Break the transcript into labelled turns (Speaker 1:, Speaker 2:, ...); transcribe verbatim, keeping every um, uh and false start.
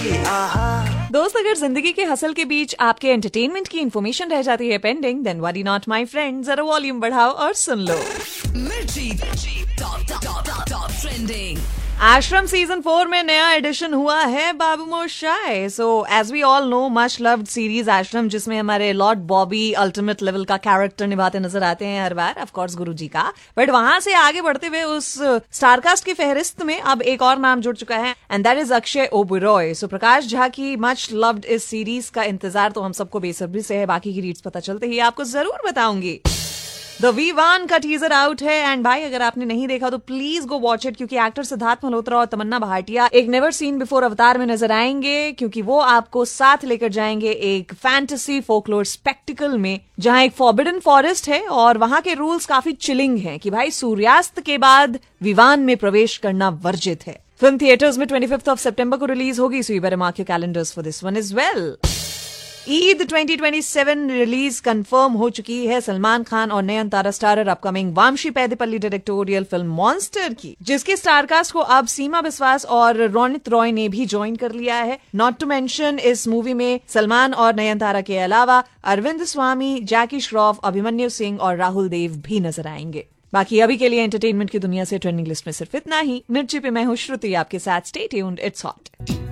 Speaker 1: दोस्त, अगर जिंदगी के हसल के बीच आपके एंटरटेनमेंट की इन्फॉर्मेशन रह जाती है pending, then worry not my friend, जरा वॉल्यूम बढ़ाओ और सुन लो।
Speaker 2: मिर्ची टॉप टॉप टॉप ट्रेंडिंग।
Speaker 1: आश्रम सीजन फोर में नया एडिशन हुआ है बाबू मोशाय। So as we all know, much loved series आश्रम, जिसमें हमारे लॉर्ड बॉबी अल्टीमेट लेवल का कैरेक्टर निभाते नजर आते हैं हर बार, ऑफ कोर्स गुरु जी का। बट वहां से आगे बढ़ते हुए उस स्टारकास्ट की फहरिस्त में अब एक और नाम जुड़ चुका है, and that is Akshay Oberoi. सो प्रकाश झा की मच लव्ड इस सीरीज का इंतजार तो हम सबको बेसब्री से है। बाकी की रीड्स पता चलते ही आपको जरूर बताऊंगी। द वी वन का टीजर आउट है, एंड भाई अगर आपने नहीं देखा तो प्लीज गो वॉच इट, क्योंकि एक्टर सिद्धार्थ मल्होत्रा और तमन्ना भाटिया एक नेवर सीन बिफोर अवतार में नजर आएंगे, क्योंकि वो आपको साथ लेकर जाएंगे एक फैंटेसी फोकलोर स्पेक्टिकल में, जहां एक फॉरबिडन फॉरेस्ट है और वहां के रूल्स काफी चिलिंग हैं कि भाई सूर्यास्त के बाद विवान में प्रवेश करना वर्जित है। फिल्म थिएटर्स में ट्वेंटी फिफ्थ ऑफ सितंबर को रिलीज होगी, so you better mark your calendars for this one as well. Eid twenty twenty seven release confirm हो चुकी है सलमान खान और Nayantara starrer upcoming Vamshi पैदेपल्ली directorial film monster की, जिसके स्टारकास्ट को अब सीमा बिस्वास और रोनित रॉय ने भी ज्वाइन कर लिया है। नॉट टू मेंशन, इस मूवी में सलमान और नयनतारा के अलावा अरविंद स्वामी, जैकी श्रॉफ, अभिमन्यु सिंह और राहुल देव भी नजर आएंगे। बाकी अभी के लिए एंटरटेनमेंट की दुनिया से ट्रेंडिंग लिस्ट में सिर्फ इतना ही। मिर्ची पे मैं हूँ श्रुति, आपके साथ। Stay tuned, it's hot.